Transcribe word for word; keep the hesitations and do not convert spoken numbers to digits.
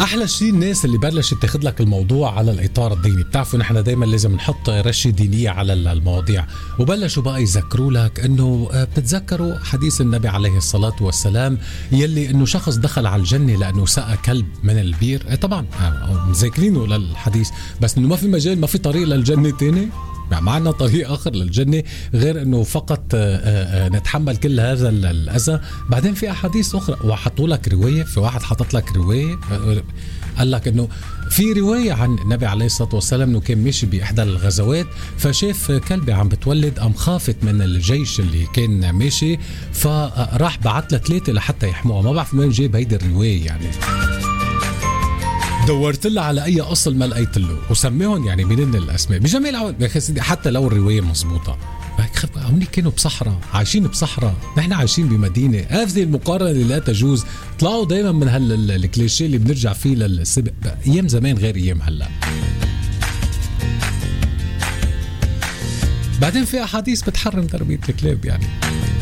احلى شيء الناس اللي بلشت تاخذ لك الموضوع على الاطار الديني. بتعرفوا نحن دائما لازم نحط رشه دينيه على المواضيع، وبلشوا بقى يذكروا لك انه بتتذكروا حديث النبي عليه الصلاه والسلام يلي انه شخص دخل على الجنه لانه سقى كلب من البير. طبعا مذاكرينه للحديث، بس انه ما في مجال، ما في طريق للجنه تاني، ما عندنا طريق آخر للجنة غير أنه فقط نتحمل كل هذا الأذى. بعدين في أحاديث أخرى، وحطوا لك رواية، في واحد حطت لك رواية قال لك أنه في رواية عن النبي عليه الصلاة والسلام أنه كان ماشي بإحدى الغزوات فشاف كلبة عم بتولد، أم خافت من الجيش اللي كان ماشي فراح بعت لثلاثة لحتى يحموها. ما بعرف من وين جايب هيدي الرواية، يعني دورت له على اي اصل ما لقيت له، وسميهم يعني من الاسماء بجميع العوامل حتى لو الروايه مضبوطه. هم كانوا بصحراء، عايشين بصحراء، نحن عايشين بمدينه. هذه المقارنه اللي لا تجوز. طلعوا دائما من هالكليشيه اللي بنرجع فيه للسبق، ايام زمان غير ايام هلا. بعدين في احاديث بتحرم تربيه الكلاب يعني.